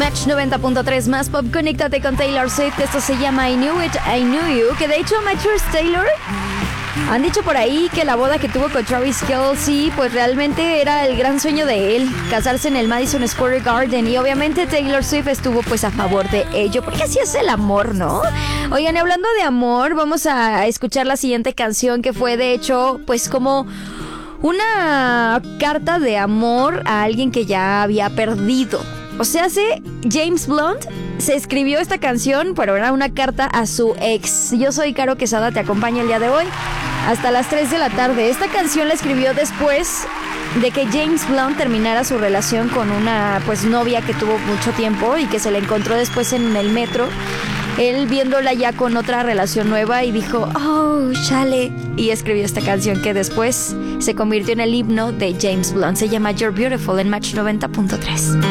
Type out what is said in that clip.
Match 90.3 más pop, conéctate con Taylor Swift. Esto se llama I Knew It, I Knew You. Que de hecho Matchers Taylor han dicho por ahí que la boda que tuvo con Travis Kelce pues realmente era el gran sueño de él, casarse en el Madison Square Garden, y obviamente Taylor Swift estuvo pues a favor de ello, porque así es el amor, ¿no? Oigan, y hablando de amor, vamos a escuchar la siguiente canción, que fue de hecho pues como una carta de amor a alguien que ya había perdido. O sea, James Blunt se escribió esta canción, pero era una carta a su ex. Yo soy Caro Quesada, te acompaño el día de hoy hasta las 3 de la tarde. Esta canción la escribió después de que James Blunt terminara su relación con una pues novia que tuvo mucho tiempo y que se la encontró después en el metro. Él viéndola ya con otra relación nueva y dijo, oh, chale. Y escribió esta canción que después se convirtió en el himno de James Blunt. Se llama You're Beautiful en Match 90.3.